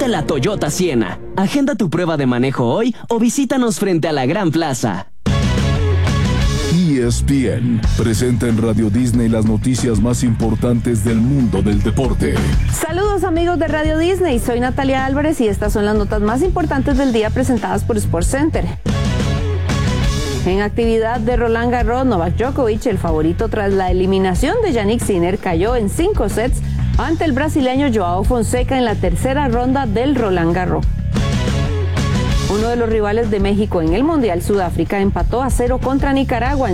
Súbete a la Toyota Siena. Agenda tu prueba de manejo hoy o visítanos frente a la Gran Plaza. ESPN presenta en Radio Disney las noticias más importantes del mundo del deporte. Saludos amigos de Radio Disney, soy Natalia Álvarez y estas son las notas más importantes del día presentadas por SportsCenter. En actividad de Roland Garros, Novak Djokovic, el favorito tras la eliminación de Jannik Sinner, cayó en 5 sets ante el brasileño Joao Fonseca en la tercera ronda del Roland Garros. Uno de los rivales de México en el Mundial, Sudáfrica, empató a 0 contra Nicaragua.